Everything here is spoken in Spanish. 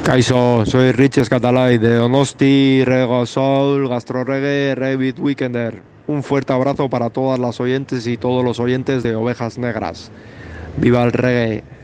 Kaixo, soy Riches Catalay de Donosti, Rego Soul, Gastro Reggae, Rabbit Weekender. Un fuerte abrazo para todas las oyentes y todos los oyentes de Ovejas Negras. ¡Viva el reggae!